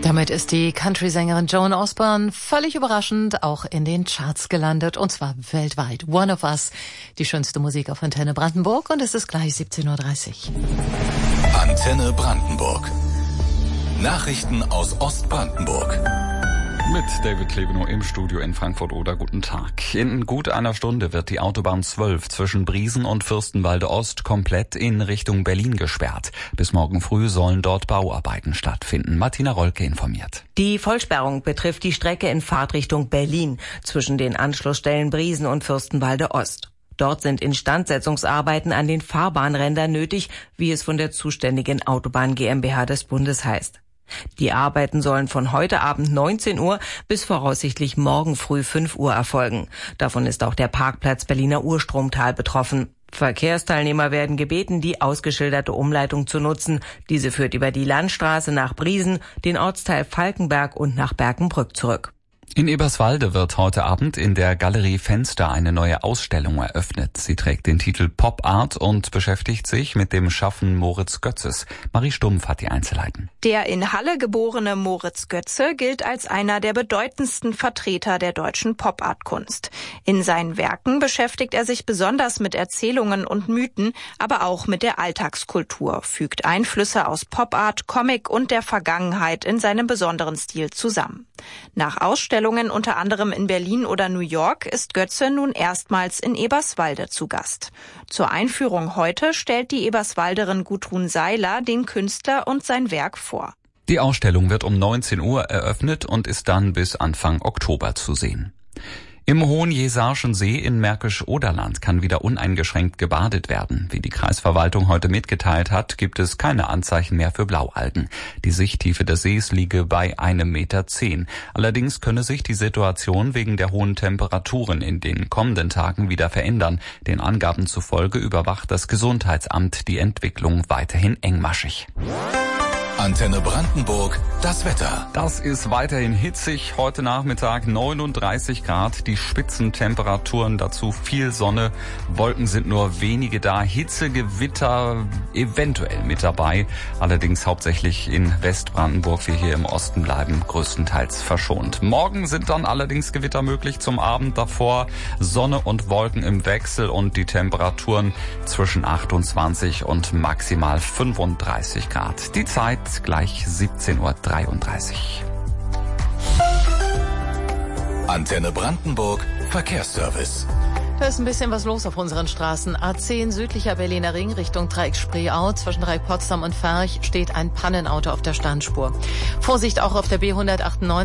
Damit ist die Country-Sängerin Joan Osborne völlig überraschend auch in den Charts gelandet, und zwar weltweit. One of Us, die schönste Musik auf Antenne Brandenburg, und es ist gleich 17:30 Uhr. Antenne Brandenburg. Nachrichten aus Ostbrandenburg. Mit David Klebenow im Studio in Frankfurt-Oder. Guten Tag. In gut einer Stunde wird die Autobahn 12 zwischen Briesen und Fürstenwalde Ost komplett in Richtung Berlin gesperrt. Bis morgen früh sollen dort Bauarbeiten stattfinden. Martina Rolke informiert. Die Vollsperrung betrifft die Strecke in Fahrtrichtung Berlin zwischen den Anschlussstellen Briesen und Fürstenwalde Ost. Dort sind Instandsetzungsarbeiten an den Fahrbahnrändern nötig, wie es von der zuständigen Autobahn GmbH des Bundes heißt. Die Arbeiten sollen von heute Abend 19 Uhr bis voraussichtlich morgen früh 5 Uhr erfolgen. Davon ist auch der Parkplatz Berliner Urstromtal betroffen. Verkehrsteilnehmer werden gebeten, die ausgeschilderte Umleitung zu nutzen. Diese führt über die Landstraße nach Briesen, den Ortsteil Falkenberg und nach Berkenbrück zurück. In Eberswalde wird heute Abend in der Galerie Fenster eine neue Ausstellung eröffnet. Sie trägt den Titel Pop Art und beschäftigt sich mit dem Schaffen Moritz Götzes. Marie Stumpf hat die Einzelheiten. Der in Halle geborene Moritz Götze gilt als einer der bedeutendsten Vertreter der deutschen Pop-Art-Kunst. In seinen Werken beschäftigt er sich besonders mit Erzählungen und Mythen, aber auch mit der Alltagskultur, fügt Einflüsse aus Pop-Art, Comic und der Vergangenheit in seinem besonderen Stil zusammen. Nach Ausstellungen unter anderem in Berlin oder New York ist Götze nun erstmals in Eberswalde zu Gast. Zur Einführung heute stellt die Eberswalderin Gudrun Seiler den Künstler und sein Werk vor. Die Ausstellung wird um 19 Uhr eröffnet und ist dann bis Anfang Oktober zu sehen. Im Hohenjesarschen See in Märkisch-Oderland kann wieder uneingeschränkt gebadet werden. Wie die Kreisverwaltung heute mitgeteilt hat, gibt es keine Anzeichen mehr für Blaualgen. Die Sichttiefe des Sees liege bei 1,10 Meter. Allerdings könne sich die Situation wegen der hohen Temperaturen in den kommenden Tagen wieder verändern. Den Angaben zufolge überwacht das Gesundheitsamt die Entwicklung weiterhin engmaschig. Antenne Brandenburg, das Wetter. Das ist weiterhin hitzig. Heute Nachmittag 39 Grad. Die Spitzentemperaturen, dazu viel Sonne. Wolken sind nur wenige da. Hitzegewitter eventuell mit dabei. Allerdings hauptsächlich in Westbrandenburg. Wir hier im Osten bleiben größtenteils verschont. Morgen sind dann allerdings Gewitter möglich zum Abend davor. Sonne und Wolken im Wechsel und die Temperaturen zwischen 28 und maximal 35 Grad. Die Zeit gleich 17:33 Uhr. Antenne Brandenburg, Verkehrsservice. Da ist ein bisschen was los auf unseren Straßen. A10 südlicher Berliner Ring Richtung Dreieck Spreeau. Zwischen Dreieck Potsdam und Ferch steht ein Pannenauto auf der Standspur. Vorsicht auch auf der B198.